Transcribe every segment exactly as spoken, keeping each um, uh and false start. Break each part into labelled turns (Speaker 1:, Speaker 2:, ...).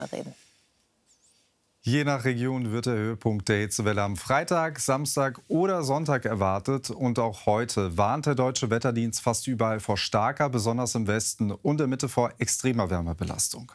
Speaker 1: reden.
Speaker 2: Je nach Region wird der Höhepunkt der Hitzewelle am Freitag, Samstag oder Sonntag erwartet. Und auch heute warnt der Deutsche Wetterdienst fast überall vor starker, besonders im Westen und der Mitte vor extremer Wärmebelastung.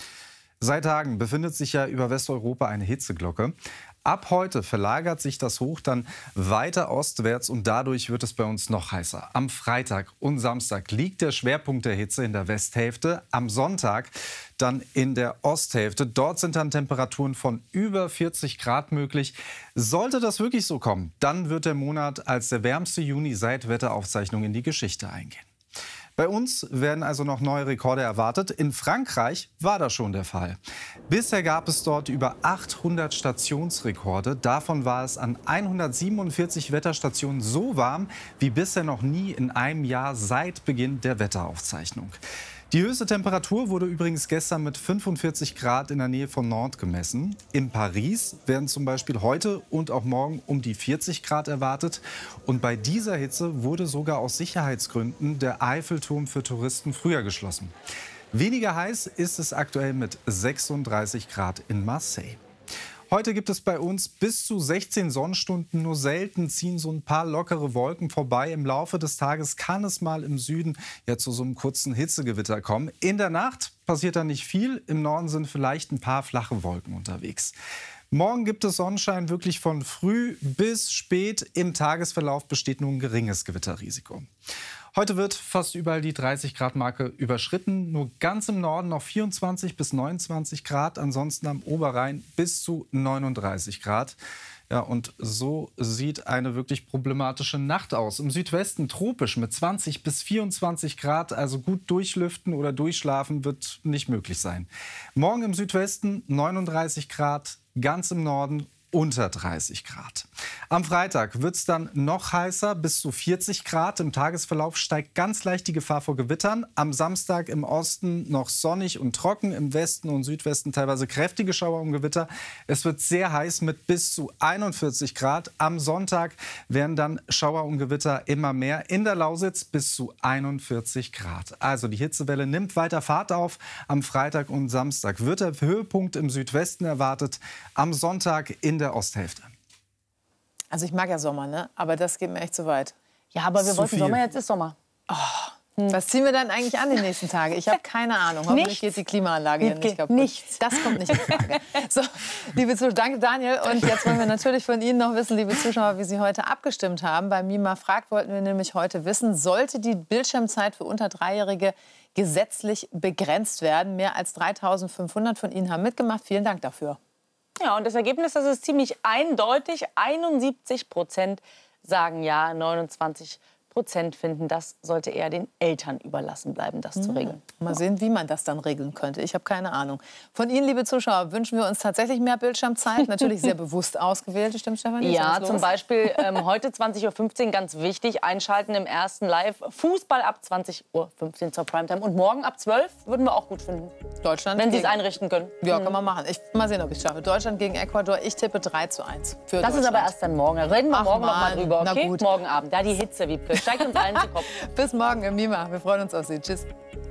Speaker 2: Seit Tagen befindet sich ja über Westeuropa eine Hitzeglocke. Ab heute verlagert sich das Hoch dann weiter ostwärts und dadurch wird es bei uns noch heißer. Am Freitag und Samstag liegt der Schwerpunkt der Hitze in der Westhälfte, am Sonntag dann in der Osthälfte. Dort sind dann Temperaturen von über vierzig Grad möglich. Sollte das wirklich so kommen, dann wird der Monat als der wärmste Juni seit Wetteraufzeichnung in die Geschichte eingehen. Bei uns werden also noch neue Rekorde erwartet. In Frankreich war das schon der Fall. Bisher gab es dort über achthundert Stationsrekorde. Davon war es an hundertsiebenundvierzig Wetterstationen so warm wie bisher noch nie in einem Jahr seit Beginn der Wetteraufzeichnung. Die höchste Temperatur wurde übrigens gestern mit fünfundvierzig Grad in der Nähe von Nantes gemessen. In Paris werden zum Beispiel heute und auch morgen um die vierzig Grad erwartet. Und bei dieser Hitze wurde sogar aus Sicherheitsgründen der Eiffelturm für Touristen früher geschlossen. Weniger heiß ist es aktuell mit sechsunddreißig Grad in Marseille. Heute gibt es bei uns bis zu sechzehn Sonnenstunden. Nur selten ziehen so ein paar lockere Wolken vorbei. Im Laufe des Tages kann es mal im Süden ja zu so einem kurzen Hitzegewitter kommen. In der Nacht passiert da nicht viel. Im Norden sind vielleicht ein paar flache Wolken unterwegs. Morgen gibt es Sonnenschein wirklich von früh bis spät. Im Tagesverlauf besteht nur ein geringes Gewitterrisiko. Heute wird fast überall die dreißig Grad Marke überschritten. Nur ganz im Norden noch vierundzwanzig bis neunundzwanzig Grad. Ansonsten am Oberrhein bis zu neununddreißig Grad. Ja, und so sieht eine wirklich problematische Nacht aus. Im Südwesten tropisch mit zwanzig bis vierundzwanzig Grad. Also gut durchlüften oder durchschlafen wird nicht möglich sein. Morgen im Südwesten neununddreißig Grad, ganz im Norden unter dreißig Grad. Am Freitag wird es dann noch heißer, bis zu vierzig Grad. Im Tagesverlauf steigt ganz leicht die Gefahr vor Gewittern. Am Samstag im Osten noch sonnig und trocken, im Westen und Südwesten teilweise kräftige Schauer und Gewitter. Es wird sehr heiß mit bis zu einundvierzig Grad. Am Sonntag werden dann Schauer und Gewitter immer mehr. In der Lausitz bis zu einundvierzig Grad. Also die Hitzewelle nimmt weiter Fahrt auf. Am Freitag und Samstag wird der Höhepunkt im Südwesten erwartet. Am Sonntag in der der Osthälfte.
Speaker 1: Also ich mag ja Sommer, ne? Aber das geht mir echt zu weit.
Speaker 3: Ja, aber wir
Speaker 2: Zu
Speaker 3: wollten
Speaker 2: viel.
Speaker 3: Sommer, jetzt ist Sommer.
Speaker 1: Oh, hm. Was ziehen wir dann eigentlich an die nächsten Tage? Ich habe keine Ahnung. Hoffentlich
Speaker 3: Nichts.
Speaker 1: geht die Klimaanlage hier nicht kaputt.
Speaker 3: Nichts.
Speaker 1: Das kommt nicht in Frage. So, liebe Zuschauer, danke Daniel. Und jetzt wollen wir natürlich von Ihnen noch wissen, liebe Zuschauer, wie Sie heute abgestimmt haben. Bei Mima fragt wollten wir nämlich heute wissen, sollte die Bildschirmzeit für unter Dreijährige gesetzlich begrenzt werden? Mehr als dreitausendfünfhundert von Ihnen haben mitgemacht. Vielen Dank dafür.
Speaker 3: Ja, und das Ergebnis, das ist ziemlich eindeutig. einundsiebzig Prozent sagen ja, neunundzwanzig Prozent finden, das sollte eher den Eltern überlassen bleiben, das zu regeln.
Speaker 1: Mal sehen, wie man das dann regeln könnte. Ich habe keine Ahnung. Von Ihnen, liebe Zuschauer, wünschen wir uns tatsächlich mehr Bildschirmzeit. Natürlich sehr bewusst ausgewählt. Stimmt, Stefanie?
Speaker 3: Ja, zum Beispiel ähm, heute zwanzig Uhr fünfzehn, ganz wichtig, einschalten im ersten Live. Fußball ab zwanzig Uhr fünfzehn zur Primetime. Und morgen ab zwölf würden wir auch gut finden.
Speaker 1: Deutschland
Speaker 3: Wenn Sie es
Speaker 1: gegen-
Speaker 3: einrichten können.
Speaker 1: Ja, kann man machen. Ich mal sehen, ob ich es schaffe. Deutschland gegen Ecuador. Ich tippe drei zu eins. Für
Speaker 3: Das ist aber erst dann morgen. Da reden wir
Speaker 1: Ach,
Speaker 3: morgen noch
Speaker 1: Mann.
Speaker 3: mal drüber,
Speaker 1: Na
Speaker 3: okay?
Speaker 1: gut.
Speaker 3: Morgen Abend. Da die Hitze, Wiebke. Steigt uns allen zu Kopf.
Speaker 1: Bis morgen im Mima. Wir freuen uns auf Sie. Tschüss.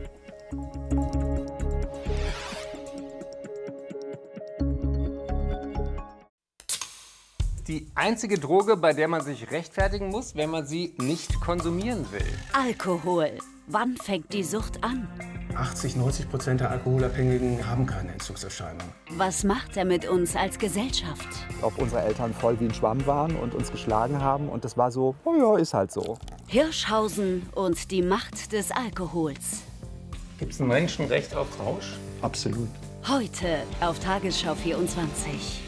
Speaker 4: Die einzige Droge, bei der man sich rechtfertigen muss, wenn man sie nicht konsumieren will.
Speaker 5: Alkohol. Wann fängt die Sucht an?
Speaker 6: achtzig, neunzig Prozent der Alkoholabhängigen haben keine Entzugserscheinungen.
Speaker 5: Was macht er mit uns als Gesellschaft?
Speaker 7: Ob unsere Eltern voll wie ein Schwamm waren und uns geschlagen haben. Und das war so, oh ja, ist halt so.
Speaker 5: Hirschhausen und die Macht des Alkohols.
Speaker 4: Gibt es ein Menschenrecht auf Rausch?
Speaker 7: Absolut.
Speaker 5: Heute auf Tagesschau vierundzwanzig.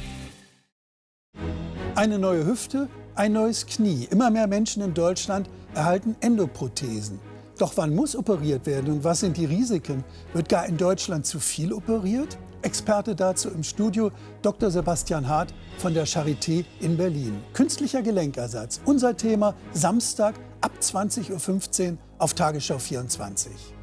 Speaker 8: Eine neue Hüfte, ein neues Knie. Immer mehr Menschen in Deutschland erhalten Endoprothesen. Doch wann muss operiert werden und was sind die Risiken? Wird gar in Deutschland zu viel operiert? Experte dazu im Studio Doktor Sebastian Hart von der Charité in Berlin. Künstlicher Gelenkersatz, unser Thema Samstag ab zwanzig Uhr fünfzehn auf Tagesschau vierundzwanzig.